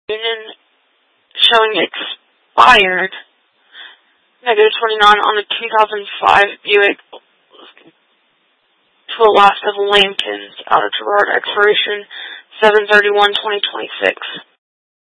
Union showing expired. -29 on the 2005 Buick to a last of Lampkins out of Gerard, expiration 7/31/2026.